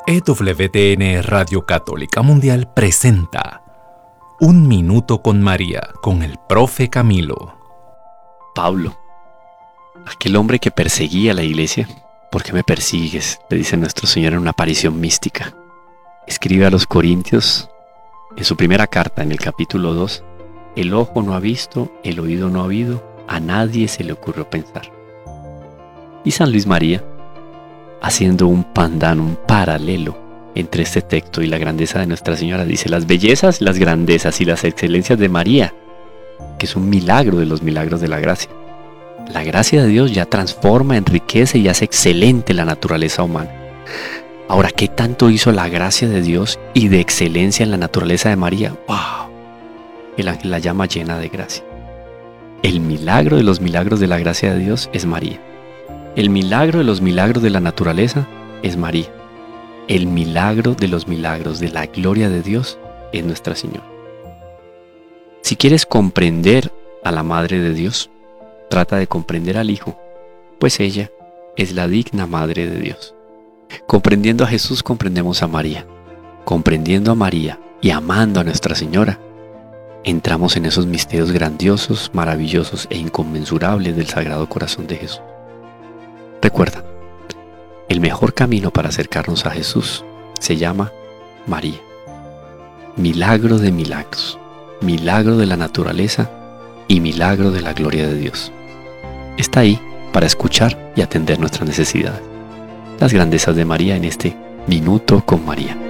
EWTN Radio Católica Mundial presenta Un Minuto con María, con el Profe Camilo. Pablo, aquel hombre que perseguía a la iglesia. ¿Por qué me persigues?, le dice nuestro Señor en una aparición mística. Escribe a los Corintios, en su primera carta, en el capítulo 2, el ojo no ha visto, el oído no ha oído, a nadie se le ocurrió pensar. Y San Luis María, haciendo un pandan, un paralelo entre este texto y la grandeza de Nuestra Señora, dice: las bellezas, las grandezas y las excelencias de María, que es un milagro de los milagros de la gracia. La gracia de Dios ya transforma, enriquece y hace excelente la naturaleza humana. Ahora, ¿qué tanto hizo la gracia de Dios y de excelencia en la naturaleza de María? ¡Wow! El ángel la llama llena de gracia. El milagro de los milagros de la gracia de Dios es María. El milagro de los milagros de la naturaleza es María. El milagro de los milagros de la gloria de Dios es Nuestra Señora. Si quieres comprender a la Madre de Dios, trata de comprender al Hijo, pues ella es la digna Madre de Dios. Comprendiendo a Jesús, comprendemos a María. Comprendiendo a María y amando a Nuestra Señora, entramos en esos misterios grandiosos, maravillosos e inconmensurables del Sagrado Corazón de Jesús. Recuerda, el mejor camino para acercarnos a Jesús se llama María. Milagro de milagros, milagro de la naturaleza y milagro de la gloria de Dios. Está ahí para escuchar y atender nuestras necesidades. Las grandezas de María en este Minuto con María.